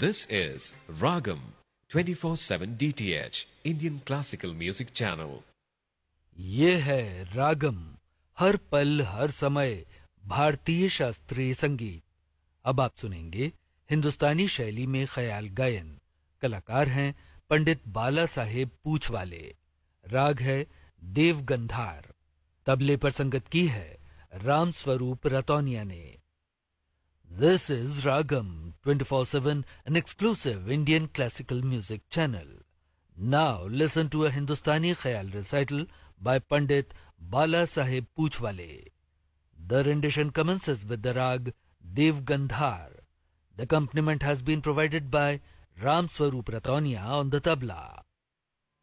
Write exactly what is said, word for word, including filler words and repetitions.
This is Ragam twenty-four seven D T H Indian Classical Music Channel. ये है रागम, हर पल हर समय भारतीय शास्त्रीय संगीत। अब आप सुनेंगे हिंदुस्तानी शैली में ख्याल गायन। कलाकार हैं पंडित बाला साहेब पूछवाले। राग है देवगंधार। तबले पर संगत की है राम स्वरूप रतौनिया ने। This is Ragam twenty-four seven, an exclusive Indian classical music channel. Now listen to a Hindustani Khayal recital by Pandit Bala Saheb Poochwale. The rendition commences with the rag Devgandhar. The accompaniment has been provided by Ram Swarup Ratonia on the tabla.